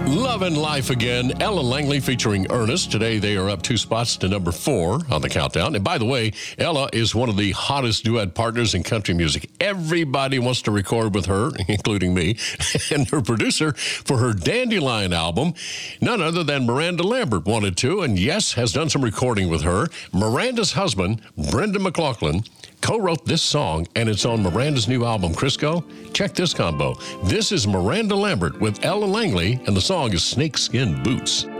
Love and Life again. Ella Langley featuring Ernest. Today they are up 2 spots to number 4 on the countdown. And by the way, Ella is one of the hottest duet partners in country music. Everybody wants to record with her, including me, and her producer for her Dandelion album. None other than Miranda Lambert wanted to, and yes, has done some recording with her. Miranda's husband, Brendan McLaughlin, co-wrote this song, and it's on Miranda's new album, Crisco. Check this combo. This is Miranda Lambert with Ella Langley, and the song is Snakeskin Boots.